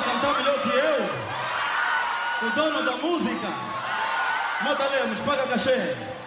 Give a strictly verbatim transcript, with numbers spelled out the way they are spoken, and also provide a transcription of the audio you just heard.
a cantar melhor que eu? O dono da música? Mota Lemos, paga cachê.